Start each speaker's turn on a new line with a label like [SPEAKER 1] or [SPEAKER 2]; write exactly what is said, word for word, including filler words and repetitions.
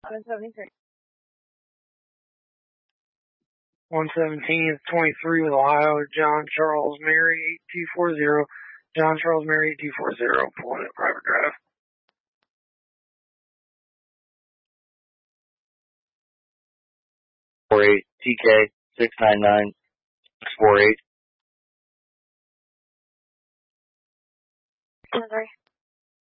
[SPEAKER 1] one seventeen.
[SPEAKER 2] one seventeen, twenty-three with Ohio, John Charles Mary, eight two four zero. John Charles Mary, eight two four zero, pulling at private drive.
[SPEAKER 3] four eight, T K, six nine nine, six four eight.
[SPEAKER 1] Three.